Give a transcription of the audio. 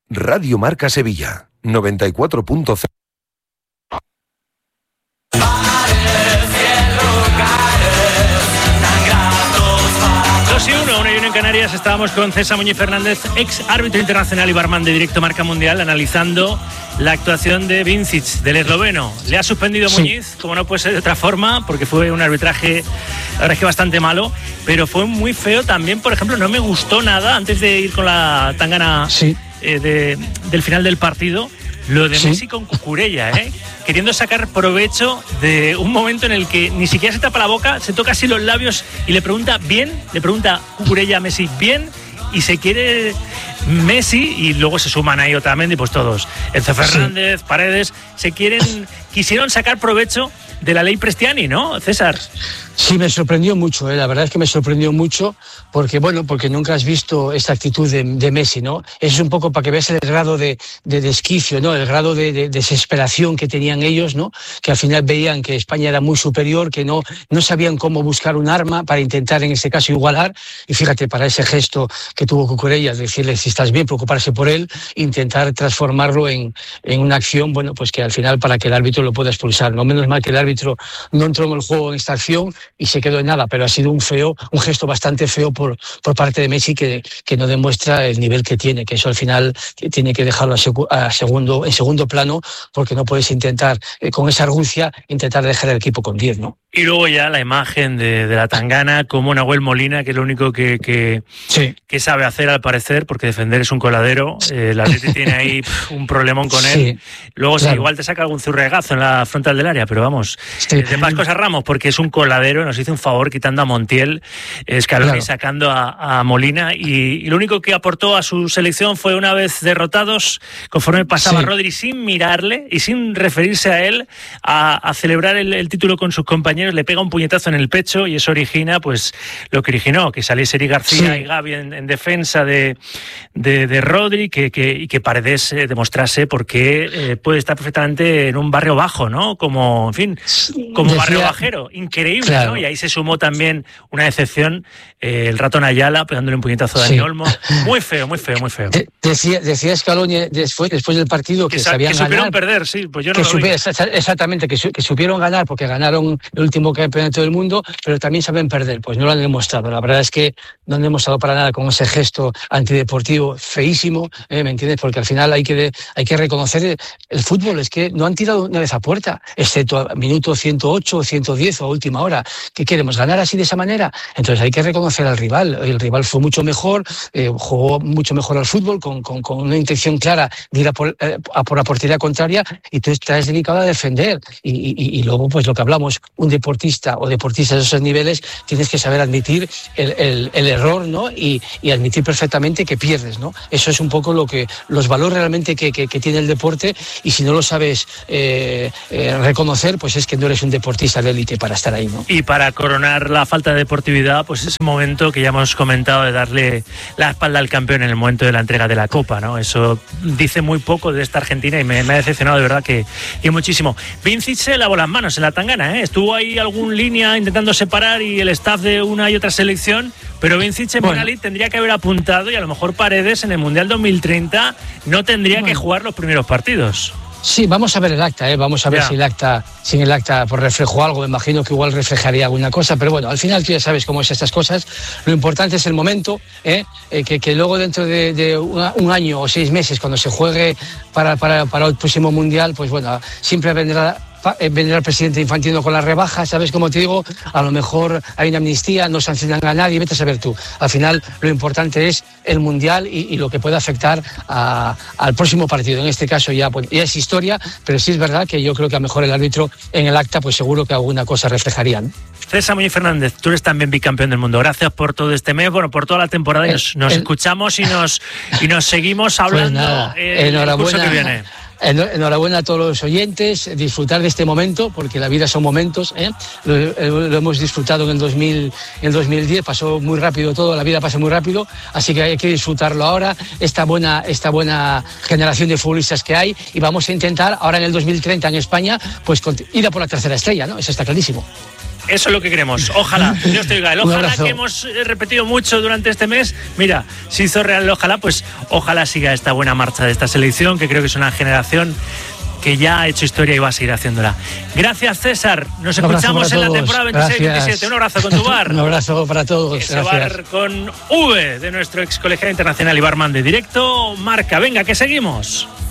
Radio Marca Sevilla, 94.0. 1:01 en Canarias. Estábamos con César Muñiz Fernández, ex árbitro internacional y barman de Directo Marca Mundial, analizando la actuación de Vincic, del esloveno. Le ha suspendido Muñiz, como no puede ser de otra forma, porque fue un arbitraje, la verdad es que bastante malo, pero fue muy feo también. Por ejemplo, no me gustó nada, antes de ir con la tangana del final del partido, lo de Messi con Cucurella, queriendo sacar provecho de un momento en el que ni siquiera se tapa la boca, se toca así los labios y le pregunta Cucurella a Messi bien, y se quiere Messi, y luego se suman ahí Otamendi, pues todos, Enzo Fernández, Paredes, quisieron sacar provecho de la ley Prestiani, ¿no, César? Sí, me sorprendió mucho, la verdad es que me sorprendió mucho, porque nunca has visto esta actitud de Messi, ¿no? Es un poco para que veas el grado de desquicio, ¿no? El grado de desesperación que tenían ellos, ¿no? Que al final veían que España era muy superior, que no sabían cómo buscar un arma para intentar, en este caso, igualar. Y fíjate, para ese gesto que tuvo Cucurella, decirle si estás bien, preocuparse por él, intentar transformarlo en una acción, bueno, pues que al final para que el árbitro lo pueda expulsar, ¿no? Menos mal que el árbitro no entró en el juego en esta acción y se quedó en nada, pero ha sido un gesto bastante feo por parte de Messi, que no demuestra el nivel que tiene, que eso al final tiene que dejarlo en segundo plano, porque no puedes intentar, con esa argucia, intentar dejar el equipo con 10, ¿no? Y luego ya la imagen de la tangana, como Nahuel Molina, que es lo único que sabe hacer al parecer, porque defender es un coladero. El Atleti tiene ahí un problemón con él. Luego igual te saca algún zurregazo en la frontal del área, pero vamos, de más cosas Ramos, porque es un coladero, nos hizo un favor quitando a Montiel, Scaloni sacando a Molina, y lo único que aportó a su selección fue, una vez derrotados, conforme pasaba Rodri, sin mirarle y sin referirse a él, a celebrar el título con sus compañeros, le pega un puñetazo en el pecho, y eso origina pues lo que originó, que saliese Eric García y Gavi en defensa de Rodri, y que Paredes demostrase por qué puede estar perfectamente en un barrio bajo, ¿no? Como barrio bajero, increíble, ¿no? Y ahí se sumó también una decepción, el ratón Ayala pegándole un puñetazo a Dani Olmo. Muy feo. Decía Scaloni después del partido que sabían ganar. Que supieron perder, pues yo no lo vi. Exactamente, que supieron ganar, porque ganaron el último campeonato del mundo, pero también saben perder, pues no lo han demostrado. La verdad es que no han demostrado para nada con ese gesto antideportivo feísimo, ¿me entiendes? Porque al final hay que reconocer el fútbol, es que no han tirado una vez a puerta, excepto a minuto 108 o 110 o a última hora. ¿Qué queremos? ¿Ganar así de esa manera? Entonces hay que reconocer al rival. El rival fue mucho mejor, jugó mucho mejor al fútbol, con una intención clara de ir a por la portería contraria, y tú estás dedicado a defender. Y luego, pues lo que hablamos, un deportista o deportistas de esos niveles, tienes que saber admitir el error, ¿no? Y admitir perfectamente que pierdes, ¿no? Eso es un poco los valores realmente que tiene el deporte, y si no lo sabes reconocer, pues es que no eres un deportista de élite para estar ahí, ¿no? Y para coronar la falta de deportividad, pues ese momento que ya hemos comentado de darle la espalda al campeón en el momento de la entrega de la Copa, ¿no? Eso dice muy poco de esta Argentina, y me ha decepcionado de verdad que muchísimo. Vincic se lavó las manos en la tangana, Estuvo ahí algún línea intentando separar, y el staff de una y otra selección, pero Vincic en penalti tendría que haber apuntado, y a lo mejor Paredes en el Mundial 2030 no tendría que jugar los primeros partidos. Sí, vamos a ver el acta, vamos a ver si el acta pues reflejó algo. Me imagino que igual reflejaría alguna cosa, pero bueno, al final tú ya sabes cómo es estas cosas. Lo importante es el momento, que luego dentro de un año o 6 meses, cuando se juegue para el próximo Mundial, pues bueno, siempre vendrá el presidente Infantino con la rebaja, ¿sabes? Como te digo, a lo mejor hay una amnistía, no sancionan a nadie, vete a saber tú. Al final, lo importante es el Mundial y lo que puede afectar al próximo partido. En este caso ya es historia, pero sí es verdad que yo creo que a lo mejor el árbitro en el acta, pues seguro que alguna cosa reflejaría, ¿no? César Muñiz Fernández, tú eres también bicampeón del mundo. Gracias por todo este mes, por toda la temporada, y nos escuchamos y nos seguimos hablando. Pues nada, el curso que viene. Enhorabuena a todos los oyentes, disfrutar de este momento, porque la vida son momentos, lo hemos disfrutado en el 2010, pasó muy rápido todo, la vida pasa muy rápido, así que hay que disfrutarlo ahora, esta buena generación de futbolistas que hay, y vamos a intentar ahora en el 2030 en España, pues ir a por la tercera estrella, ¿no? Eso está clarísimo. Eso es lo que queremos. Ojalá, Dios te oiga. El ojalá que hemos repetido mucho durante este mes. Mira, si hizo real el ojalá, pues ojalá siga esta buena marcha de esta selección, que creo que es una generación que ya ha hecho historia y va a seguir haciéndola. Gracias, César. Nos escuchamos en la temporada 26-27. Un abrazo con tu bar. Un abrazo para todos. Ese bar con V de nuestro ex colegiado internacional y barman de Directo Marca. Venga, que seguimos.